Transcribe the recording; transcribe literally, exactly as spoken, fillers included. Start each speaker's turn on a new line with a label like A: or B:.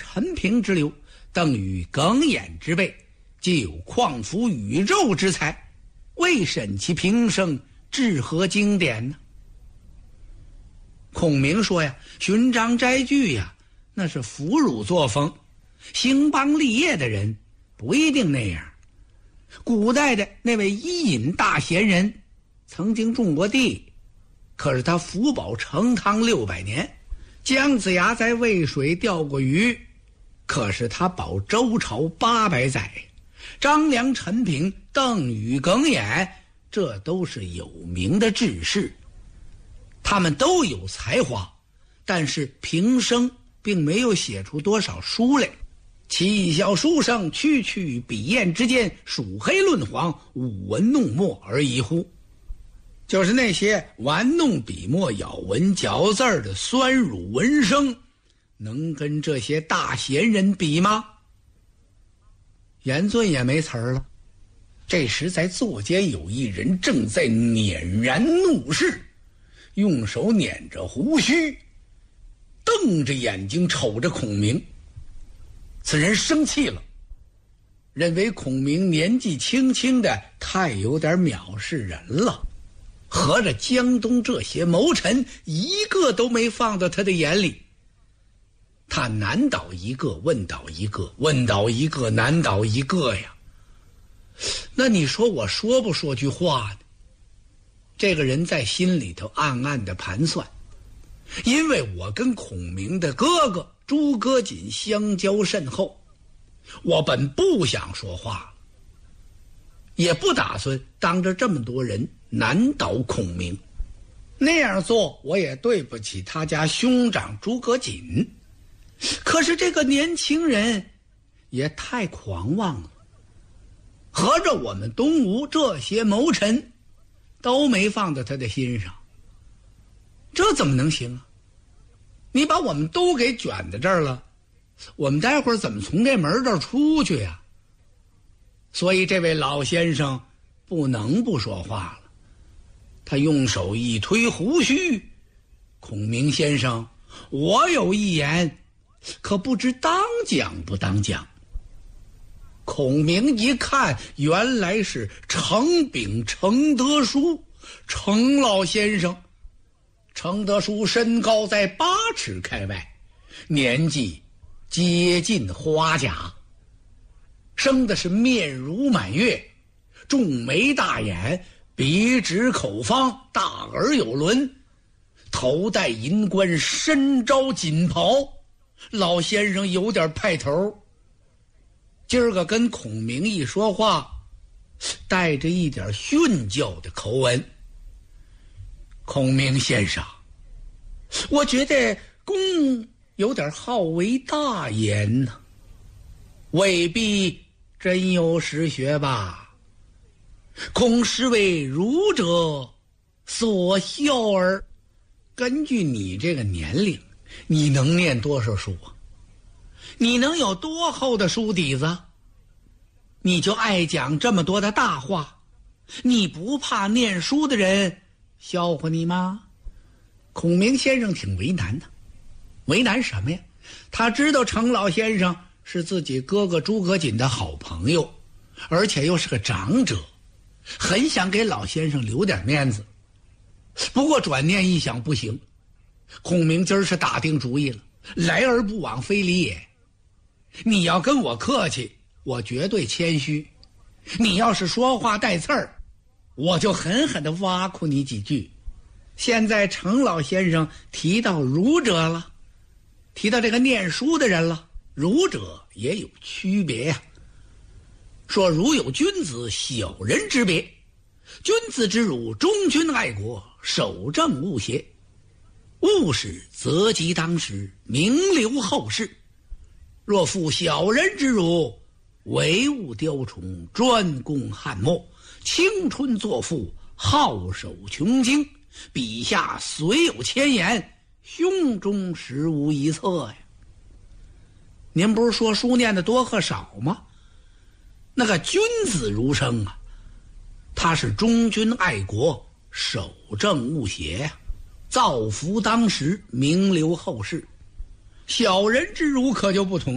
A: 陈平之流，邓禹耿弇之辈，既有旷夫宇宙之才，未审其平生至何经典呢？孔明说呀，勋章摘句呀，那是俘虏作风，兴邦立业的人不一定那样。古代的那位伊尹大贤人曾经种过地，可是他福保成汤六百年；姜子牙在渭水钓过鱼，可是他保周朝八百载；张良、陈平、邓禹、耿弇，这都是有名的志士，他们都有才华，但是平生并没有写出多少书来。七小书生区区笔砚之间，蜀黑论黄，舞文弄墨而已乎？就是那些玩弄笔墨咬文嚼字的酸儒文生，能跟这些大贤人比吗？严峻也没词儿了。这时在座间有一人正在捻然怒视，用手捻着胡须，瞪着眼睛瞅着孔明。此人生气了，认为孔明年纪轻轻的太有点藐视人了，合着江东这些谋臣一个都没放到他的眼里。他难倒一个，问倒一个，问倒一个，难倒一个呀。那你说我说不说句话呢？这个人在心里头暗暗的盘算，因为我跟孔明的哥哥诸葛瑾相交甚厚，我本不想说话了，也不打算当着这么多人难倒孔明，那样做我也对不起他家兄长诸葛瑾。可是这个年轻人也太狂妄了，合着我们东吴这些谋臣都没放在他的心上，这怎么能行啊？你把我们都给卷在这儿了，我们待会儿怎么从这门这儿出去呀？所以这位老先生不能不说话了。他用手一推胡须，孔明先生，我有一言，可不知当讲不当讲。孔明一看，原来是程秉程德书，程老先生。程德书身高在八尺开外，年纪接近花甲，生的是面如满月，重眉大眼，鼻直口方，大耳有轮，头戴银冠，身着锦袍，老先生有点派头。今儿个跟孔明一说话，带着一点训教的口吻。孔明先生，我觉得公有点好为大言呢，未必真有实学吧？恐实为儒者所笑耳。根据你这个年龄，你能念多少书啊？你能有多厚的书底子？你就爱讲这么多的大话，你不怕念书的人笑话你吗？孔明先生挺为难的。为难什么呀？他知道程老先生是自己哥哥诸葛瑾的好朋友，而且又是个长者，很想给老先生留点面子。不过转念一想，不行，孔明今儿是打定主意了，来而不往非礼也。你要跟我客气，我绝对谦虚；你要是说话带刺儿，我就狠狠地挖苦你几句。现在程老先生提到儒者了，提到这个念书的人了，儒者也有区别呀、啊。说儒有君子小人之别，君子之儒忠君爱国，守正务邪，务实择吉当时，名留后世。若负小人之儒，唯物雕虫，专攻翰墨，青春作赋，好守穷经，笔下虽有千言，胸中实无一策呀。您不是说书念得多和少吗？那个君子儒生啊，他是忠君爱国，守正务邪呀、啊，造福当时，名留后世。小人之儒可就不同。